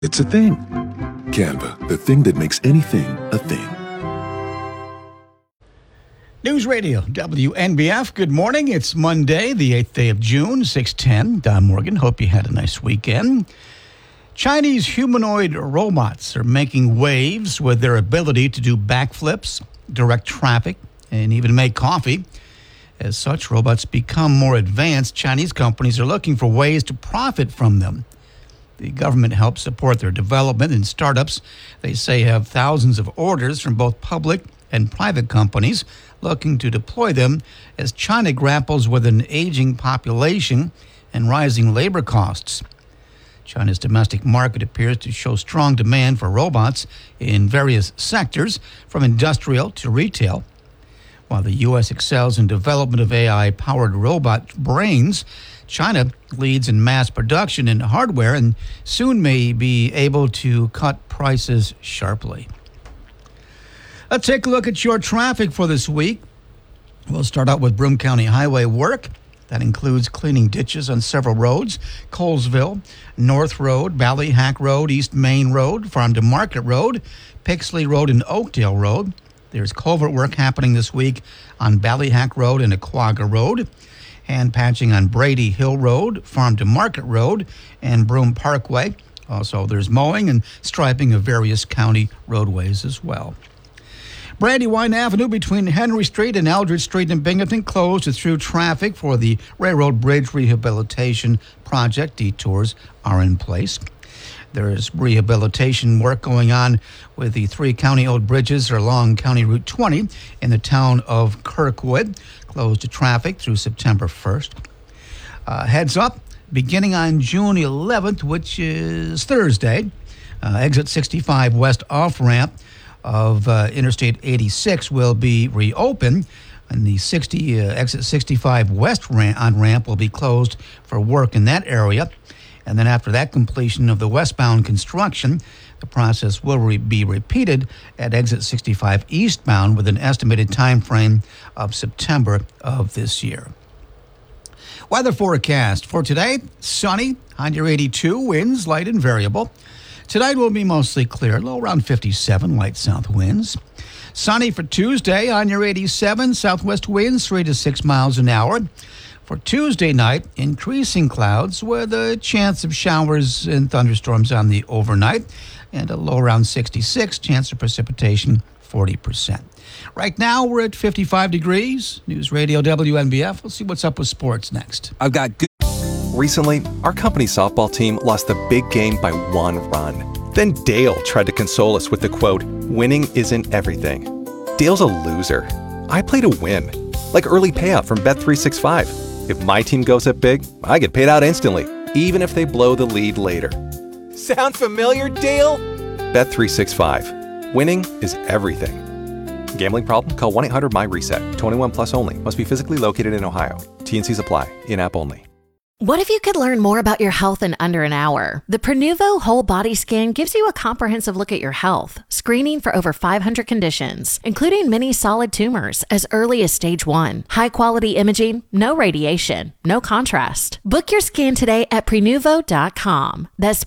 It's a thing. Canva, the thing that makes anything a thing. News Radio, WNBF. Good morning. It's Monday, the 8th day of June, 6:10. Don Morgan. Hope you had a nice weekend. Chinese humanoid robots are making waves with their ability to do backflips, direct traffic, and even make coffee. As such robots become more advanced, Chinese companies are looking for ways to profit from them. The government helps support their development, and startups, they say, have thousands of orders from both public and private companies looking to deploy them as China grapples with an aging population and rising labor costs. China's domestic market appears to show strong demand for robots in various sectors, from industrial to retail. While the U.S. excels in development of AI-powered robot brains, China leads in mass production and hardware and soon may be able to cut prices sharply. Let's take a look at your traffic for this week. We'll start out with Broome County Highway work. That includes cleaning ditches on several roads: Colesville, North Road, Ballyhack Road, East Main Road, Farm to Market Road, Pixley Road, and Oakdale Road. There's culvert work happening this week on Ballyhack Road and Aquaga Road. Hand patching on Brady Hill Road, Farm to Market Road, and Broome Parkway. Also, there's mowing and striping of various county roadways as well. Brandywine Avenue between Henry Street and Eldridge Street in Binghamton closed to through traffic for the Railroad Bridge Rehabilitation Project. Detours are in place. There is rehabilitation work going on with the three county-owned bridges along County Route 20 in the town of Kirkwood, closed to traffic through September 1st. Heads up, beginning on June 11th, which is Thursday, exit 65 west off-ramp of Interstate 86 will be reopened, and the exit 65 west on-ramp will be closed for work in that area. And then after that completion of the westbound construction, the process will be repeated at exit 65 eastbound with an estimated time frame of September of this year. Weather forecast for today: sunny, high near 82, winds light and variable. Tonight will be mostly clear, low around 57, light south winds. Sunny for Tuesday, high near 87, southwest winds 3 to 6 miles an hour. For Tuesday night, increasing clouds with a chance of showers and thunderstorms on the overnight, and a low around 66, chance of precipitation 40%. Right now, we're at 55 degrees. News Radio WNBF. We'll see what's up with sports next. I've got good. Recently, our company softball team lost the big game by 1 run. Then Dale tried to console us with the quote, "Winning isn't everything." Dale's a loser. I play to win, like early payout from Bet365. If my team goes up big, I get paid out instantly, even if they blow the lead later. Sound familiar, Dale? Bet365. Winning is everything. Gambling problem? Call 1-800-MY-RESET. 21 plus only. Must be physically located in Ohio. T&Cs apply. In-app only. What if you could learn more about your health in under an hour? The Prenuvo Whole Body Scan gives you a comprehensive look at your health, screening for over 500 conditions, including many solid tumors as early as stage 1. High-quality imaging, no radiation, no contrast. Book your scan today at Prenuvo.com. That's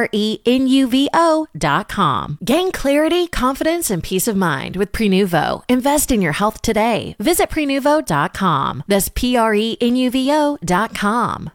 Prenuvo.com. Gain clarity, confidence, and peace of mind with Prenuvo. Invest in your health today. Visit Prenuvo.com. That's Prenuvo.com.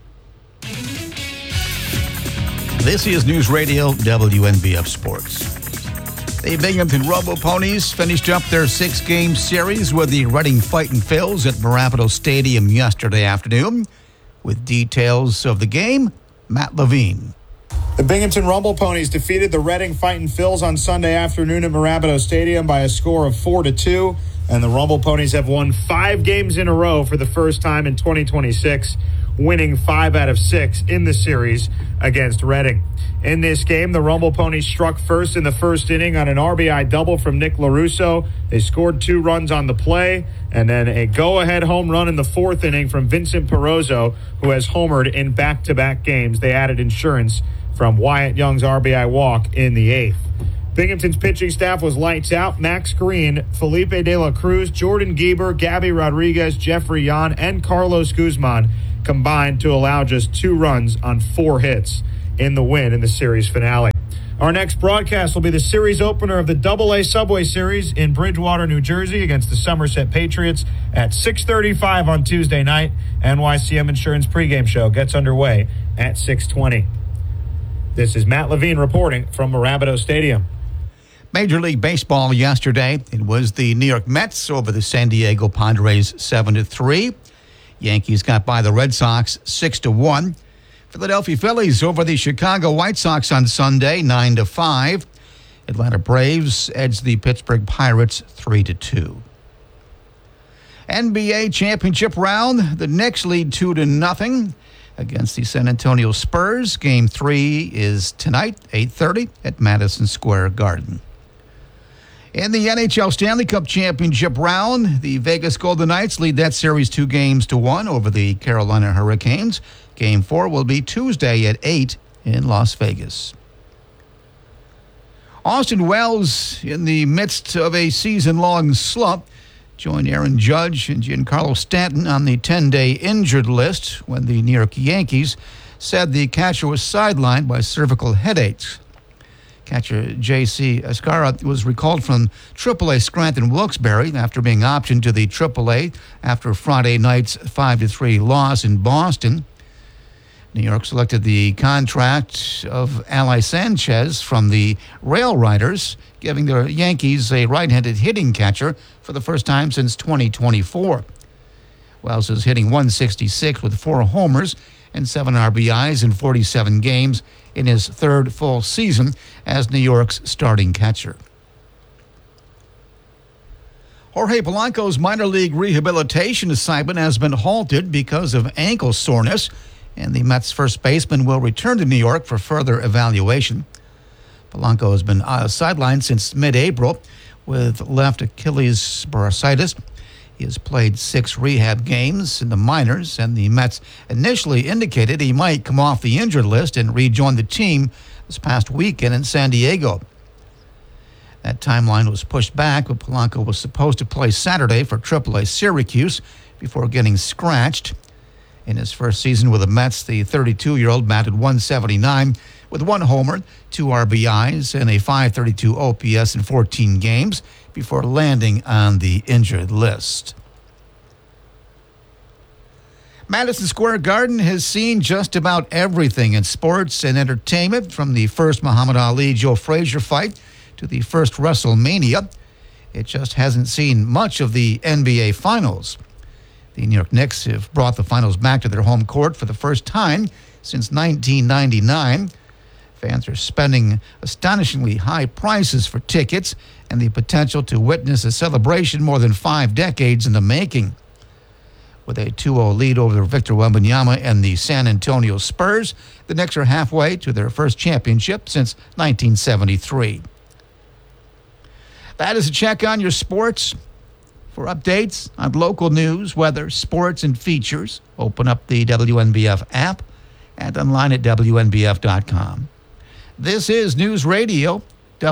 This is News Radio WNBF Sports. The Binghamton Rumble Ponies finished up their 6-game series with the Reading Fightin' Phils at Marabito Stadium yesterday afternoon. With details of the game, Matt Levine. The Binghamton Rumble Ponies defeated the Reading Fightin' Phils on Sunday afternoon at Marabito Stadium by a score of 4-2. And the Rumble Ponies have won 5 games in a row for the first time in 2026. Winning 5 out of 6 in the series against Reading. In this game, the Rumble Ponies struck first in the first inning on an RBI double from Nick LaRusso. They scored 2 runs on the play, and then a go-ahead home run in the 4th inning from Vincent Perozzo, who has homered in back-to-back games. They added insurance from Wyatt Young's RBI walk in the 8th. Binghamton's pitching staff was lights out. Max Green, Felipe De La Cruz, Jordan Gieber, Gabby Rodriguez, Jeffrey Yan, and Carlos Guzman combined to allow just 2 runs on 4 hits. in the win in the series finale. Our next broadcast will be the series opener of the AA Subway Series in Bridgewater, New Jersey against the Somerset Patriots at 6:35 on Tuesday night. NYCM Insurance pregame show gets underway at 6:20. This is Matt Levine reporting from Mirabito Stadium. Major League Baseball yesterday. It was the New York Mets over the San Diego Padres 7-3. Yankees got by the Red Sox 6-1. Philadelphia Phillies over the Chicago White Sox on Sunday 9-5. Atlanta Braves edged the Pittsburgh Pirates 3-2. NBA championship round. The Knicks lead 2-0 against the San Antonio Spurs. Game 3 is tonight, 8:30 at Madison Square Garden. In the NHL Stanley Cup championship round, the Vegas Golden Knights lead that series 2-1 over the Carolina Hurricanes. Game 4 will be Tuesday at 8 in Las Vegas. Austin Wells, in the midst of a season-long slump, joined Aaron Judge and Giancarlo Stanton on the 10-day injured list when the New York Yankees said the catcher was sidelined by cervical headaches. Catcher J.C. Escarra was recalled from AAA Scranton Wilkes-Barre after being optioned to the AAA after Friday night's 5-3 loss in Boston. New York selected the contract of Ali Sanchez from the Rail Riders, giving the Yankees a right-handed hitting catcher for the first time since 2024. Wells is hitting .166 with 4 homers and 7 RBIs in 47 games in his third full season as New York's starting catcher. Jorge Polanco's minor league rehabilitation assignment has been halted because of ankle soreness, and the Mets' first baseman will return to New York for further evaluation. Polanco has been sidelined since mid-April with left Achilles bursitis. He has played 6 rehab games in the minors, and the Mets initially indicated he might come off the injured list and rejoin the team this past weekend in San Diego. That timeline was pushed back, but Polanco was supposed to play Saturday for AAA Syracuse before getting scratched. In his first season with the Mets, the 32-year-old batted .179 with 1 homer, 2 RBIs, and a .532 OPS in 14 games before landing on the injured list. Madison Square Garden has seen just about everything in sports and entertainment, from the first Muhammad Ali-Joe Frazier fight to the first WrestleMania. It just hasn't seen much of the NBA Finals. The New York Knicks have brought the finals back to their home court for the first time since 1999. Fans are spending astonishingly high prices for tickets and the potential to witness a celebration more than 5 decades in the making. With a 2-0 lead over Victor Wembanyama and the San Antonio Spurs, the Knicks are halfway to their first championship since 1973. That is a check on your sports. For updates on local news, weather, sports, and features, open up the WNBF app and online at WNBF.com. This is News Radio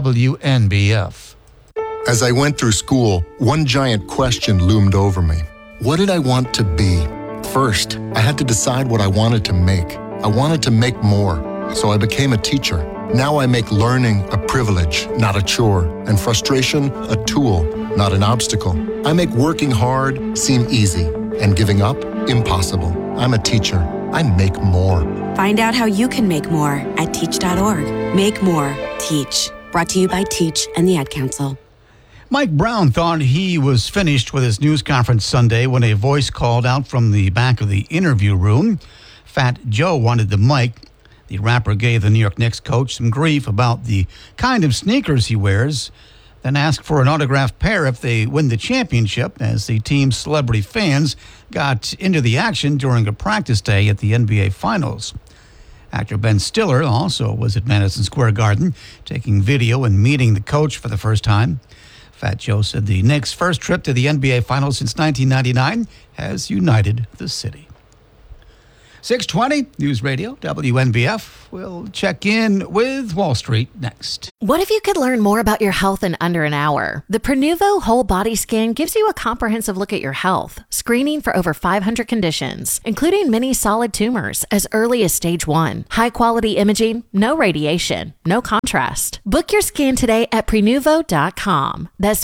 WNBF. As I went through school, one giant question loomed over me. What did I want to be? First, I had to decide what I wanted to make. I wanted to make more, so I became a teacher. Now I make learning a privilege, not a chore, and frustration a tool, not an obstacle. I make working hard seem easy and giving up impossible. I'm a teacher. I make more. Find out how you can make more at teach.org. Make more. Teach. Brought to you by Teach and the Ad Council. Mike Brown thought he was finished with his news conference Sunday when a voice called out from the back of the interview room. Fat Joe wanted the mic. The rapper gave the New York Knicks coach some grief about the kind of sneakers he wears, then asked for an autographed pair if they win the championship, as the team's celebrity fans got into the action during a practice day at the NBA Finals. Actor Ben Stiller also was at Madison Square Garden, taking video and meeting the coach for the first time. Fat Joe said the Knicks' first trip to the NBA Finals since 1999 has united the city. 6:20, News Radio, WNBF. We'll check in with Wall Street next. What if you could learn more about your health in under an hour? The Prenuvo Whole Body Scan gives you a comprehensive look at your health, screening for over 500 conditions, including many solid tumors as early as stage 1. High-quality imaging, no radiation, no contrast. Book your scan today at Prenuvo.com. That's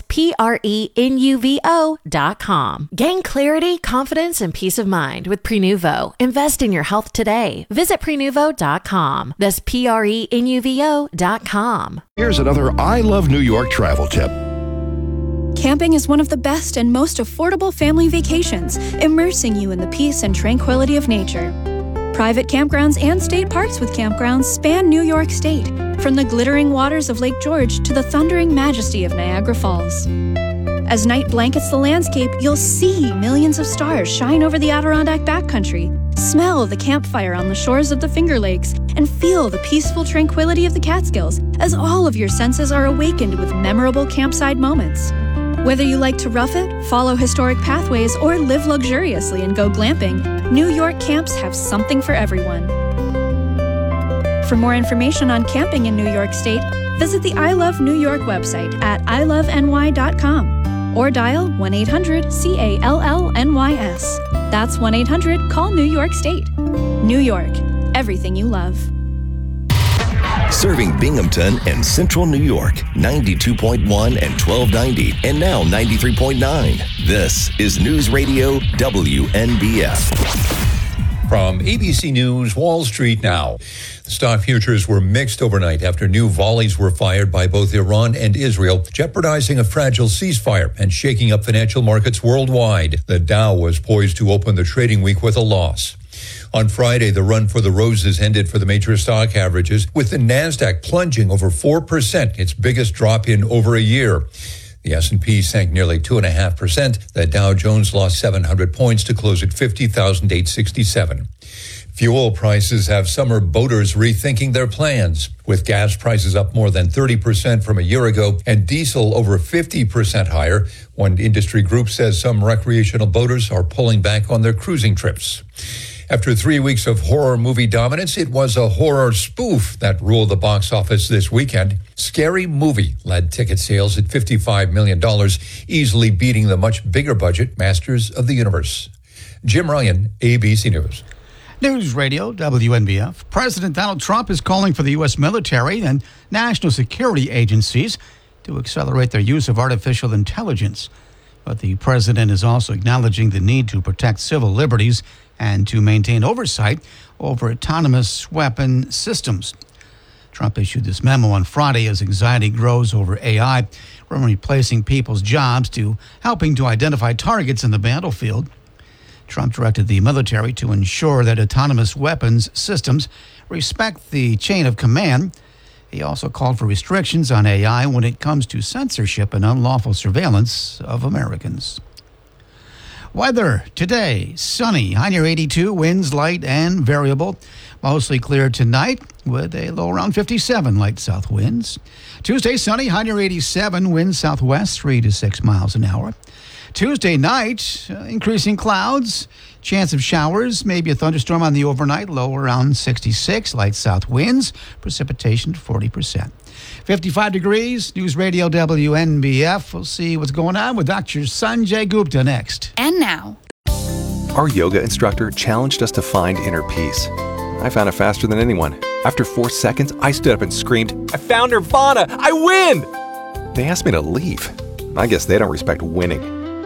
Prenuvo.com. Gain clarity, confidence, and peace of mind with Prenuvo. Invest in your health today. Visit Prenuvo.com. That's Prenuvo.com. Here's another I Love New York travel tip. Camping is one of the best and most affordable family vacations, immersing you in the peace and tranquility of nature. Private campgrounds and state parks with campgrounds span New York State, from the glittering waters of Lake George to the thundering majesty of Niagara Falls. As night blankets the landscape, you'll see millions of stars shine over the Adirondack backcountry, smell the campfire on the shores of the Finger Lakes, and feel the peaceful tranquility of the Catskills as all of your senses are awakened with memorable campsite moments. Whether you like to rough it, follow historic pathways, or live luxuriously and go glamping, New York camps have something for everyone. For more information on camping in New York State, visit the I Love New York website at iloveny.com or dial 1-800-CALLNYS. That's 1-800-CALL-NEW YORK STATE. New York, everything you love. Serving Binghamton and Central New York, 92.1 and 1290, and now 93.9. This is News Radio WNBF. From ABC News, Wall Street now. The stock futures were mixed overnight after new volleys were fired by both Iran and Israel, jeopardizing a fragile ceasefire and shaking up financial markets worldwide. The Dow was poised to open the trading week with a loss. On Friday, the run for the roses ended for the major stock averages, with the Nasdaq plunging over 4%, its biggest drop in over a year. The S&P sank nearly 2.5%. The Dow Jones lost 700 points to close at 50,867. Fuel prices have summer boaters rethinking their plans, with gas prices up more than 30% from a year ago and diesel over 50% higher. One industry group says some recreational boaters are pulling back on their cruising trips. After 3 weeks of horror movie dominance, it was a horror spoof that ruled the box office this weekend. Scary Movie led ticket sales at $55 million, easily beating the much bigger budget Masters of the Universe. Jim Ryan, ABC News. News Radio, WNBF. President Donald Trump is calling for the U.S. military and national security agencies to accelerate their use of artificial intelligence. But the president is also acknowledging the need to protect civil liberties and to maintain oversight over autonomous weapon systems. Trump issued this memo on Friday as anxiety grows over AI, from replacing people's jobs to helping to identify targets in the battlefield. Trump directed the military to ensure that autonomous weapons systems respect the chain of command. He also called for restrictions on AI when it comes to censorship and unlawful surveillance of Americans. Weather today, sunny, high near 82, winds light and variable. Mostly clear tonight with a low around 57, light south winds. Tuesday, sunny, high near 87, winds southwest 3 to 6 miles an hour. Tuesday night, increasing clouds, chance of showers, maybe a thunderstorm on the overnight, low around 66, light south winds, precipitation 40%. 55 degrees, News Radio WNBF. We'll see what's going on with Dr. Sanjay Gupta next. And now, Our yoga instructor challenged us to find inner peace. I found it faster than anyone. After 4 seconds, I stood up and screamed, "I found Nirvana! I win!" They asked me to leave. I guess they don't respect winning.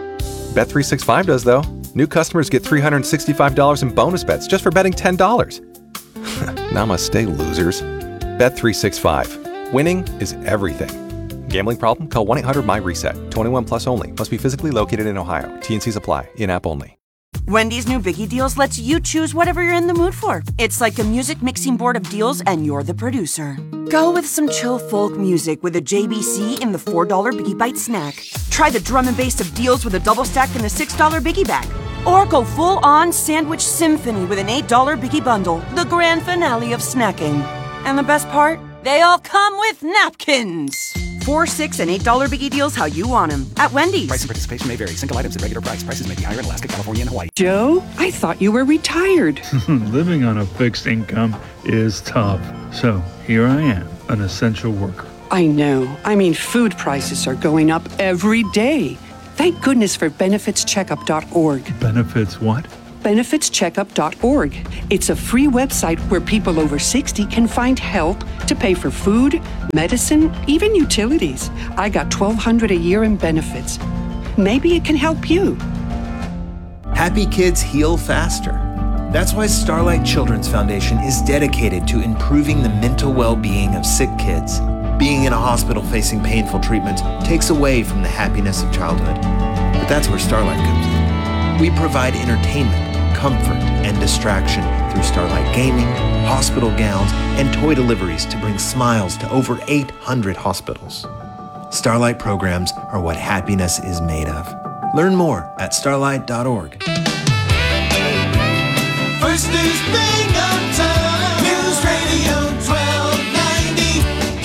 Bet365 does, though. New customers get $365 in bonus bets just for betting $10. Namaste, losers. Bet365. Winning is everything. Gambling problem? Call 1-800-MY-RESET. 21 plus only. Must be physically located in Ohio. T&Cs apply. In-app only. Wendy's new Biggie Deals lets you choose whatever you're in the mood for. It's like a music mixing board of deals, and you're the producer. Go with some chill folk music with a JBC in the $4 Biggie Bite snack. Try the drum and bass of deals with a double stack in the $6 Biggie Bag. Or go full-on sandwich symphony with an $8 Biggie Bundle, the grand finale of snacking. And the best part? They all come with napkins. $4, $6, and $8 biggie deals how you want them. At Wendy's. Price and participation may vary. Single items at regular price. Prices may be higher in Alaska, California, and Hawaii. Joe, I thought you were retired. Living on a fixed income is tough. So here I am, an essential worker. I know. I mean, food prices are going up every day. Thank goodness for benefitscheckup.org. Benefits what? benefitscheckup.org. It's a free website where people over 60 can find help to pay for food, medicine, even utilities. I got $1,200 a year in benefits. Maybe it can help you. Happy kids heal faster. That's why Starlight Children's Foundation is dedicated to improving the mental well-being of sick kids. Being in a hospital facing painful treatments takes away from the happiness of childhood. But that's where Starlight comes in. We provide entertainment, comfort, and distraction through Starlight Gaming, hospital gowns, and toy deliveries to bring smiles to over 800 hospitals. Starlight programs are what happiness is made of. Learn more at starlight.org. First news thing on time. News Radio 1290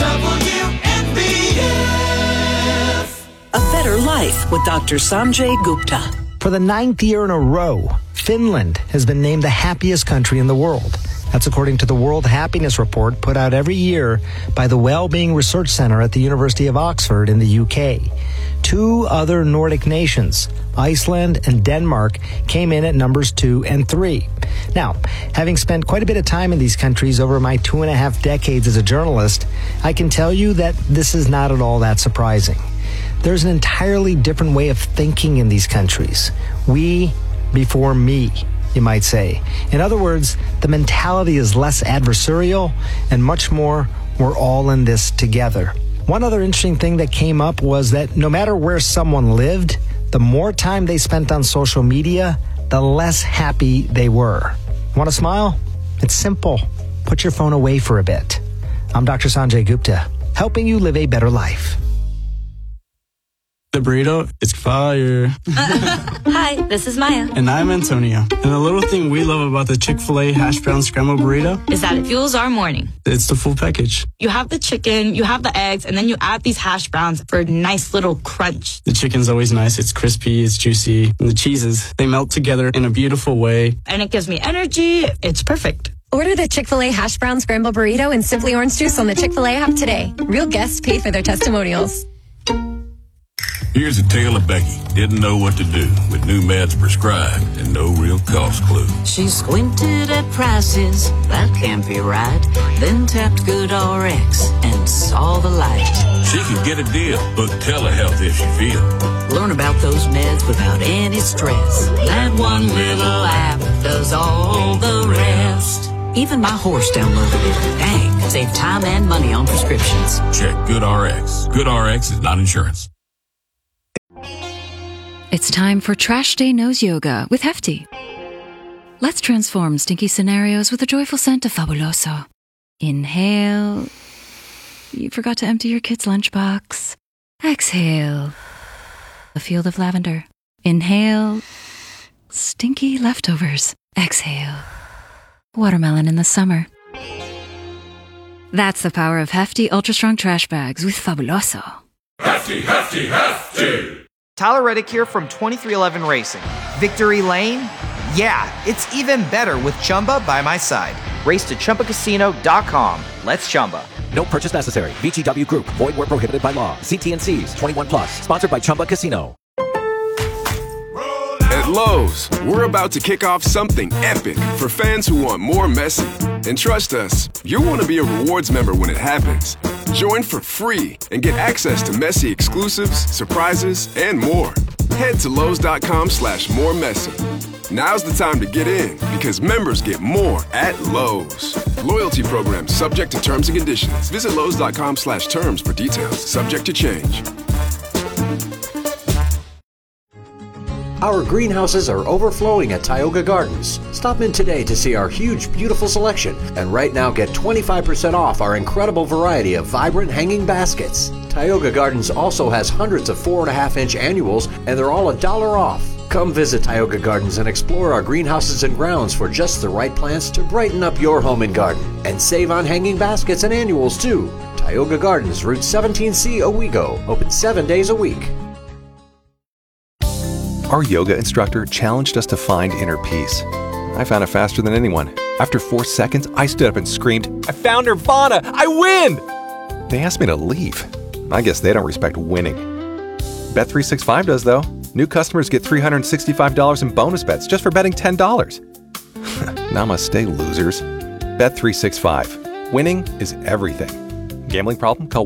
WNBF. A Better Life with Dr. Sanjay Gupta. For the 9th year in a row, Finland has been named the happiest country in the world. That's according to the World Happiness Report put out every year by the Wellbeing Research Center at the University of Oxford in the UK. 2 other Nordic nations, Iceland and Denmark, came in at numbers 2 and 3. Now, having spent quite a bit of time in these countries over my 2.5 decades as a journalist, I can tell you that this is not at all that surprising. There's an entirely different way of thinking in these countries. We before me, you might say. In other words, the mentality is less adversarial and much more, we're all in this together. One other interesting thing that came up was that no matter where someone lived, the more time they spent on social media, the less happy they were. Want to smile? It's simple. Put your phone away for a bit. I'm Dr. Sanjay Gupta, helping you live a better life. The burrito, it's fire. Hi, this is Maya. And I'm Antonio. And the little thing we love about the Chick-fil-A hash brown scrambled burrito is that it fuels our morning. It's the full package. You have the chicken, you have the eggs, and then you add these hash browns for a nice little crunch. The chicken's always nice. It's crispy, it's juicy. And the cheeses, they melt together in a beautiful way. And it gives me energy. It's perfect. Order the Chick-fil-A hash brown scrambled burrito and Simply Orange Juice on the Chick-fil-A app today. Real guests pay for their testimonials. Here's a tale of Becky. Didn't know what to do with new meds prescribed and no real cost clue. She squinted at prices, that can't be right. Then tapped GoodRx and saw the light. She can get a deal, book telehealth if she feels. Learn about those meds without any stress. That one little app does all the rest. Even my horse downloaded it. Dang, save time and money on prescriptions. Check GoodRx. GoodRx is not insurance. It's time for Trash Day Nose Yoga with Hefty. Let's transform stinky scenarios with a joyful scent of Fabuloso. Inhale. You forgot to empty your kid's lunchbox. Exhale. A field of lavender. Inhale. Stinky leftovers. Exhale. Watermelon in the summer. That's the power of Hefty Ultra Strong Trash Bags with Fabuloso. Hefty, Hefty, Hefty! Tyler Reddick here from 2311 Racing. Victory Lane? Yeah, it's even better with Chumba by my side. Race to ChumbaCasino.com. Let's Chumba. No purchase necessary. VGW Group. Void where prohibited by law. See T&Cs. 21 plus. Sponsored by Chumba Casino. At Lowe's, we're about to kick off something epic for fans who want more Messi. And trust us, you'll want to be a rewards member when it happens. Join for free and get access to Messi exclusives, surprises, and more. Head to Lowe's.com/moremessy. Now's the time to get in because members get more at Lowe's. Loyalty program subject to terms and conditions. Visit Lowe's.com/terms for details. Subject to change. Our greenhouses are overflowing at Tioga Gardens. Stop in today to see our huge, beautiful selection. And right now, get 25% off our incredible variety of vibrant hanging baskets. Tioga Gardens also has hundreds of 4.5-inch annuals, and they're all $1 off. Come visit Tioga Gardens and explore our greenhouses and grounds for just the right plants to brighten up your home and garden. And save on hanging baskets and annuals, too. Tioga Gardens, Route 17C, Owego. Open 7 days a week. Our yoga instructor challenged us to find inner peace. I found it faster than anyone. After 4 seconds, I stood up and screamed, "I found Nirvana! I win!" They asked me to leave. I guess they don't respect winning. Bet365 does, though. New customers get $365 in bonus bets just for betting $10. Namaste, losers. Bet365. Winning is everything. Gambling problem? Call